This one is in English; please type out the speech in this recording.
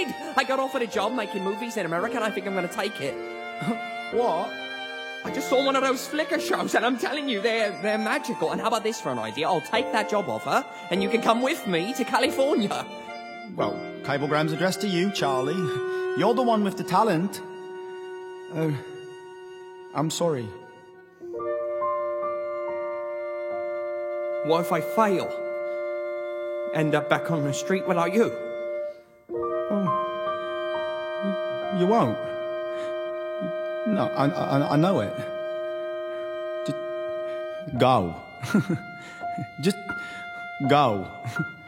did! I got offered a job making movies in America and I think I'm gonna take it. What? I just saw one of those Flickr shows and I'm telling you, they're magical. And how about this for an idea? I'll take that job offer and you can come with me to California. Well, cablegram's addressed to you, Charlie. You're the one with the talent. I'm sorry. What if I fail? End up back on the street without you? Oh, you won't. No, I know it. Just go. Just go.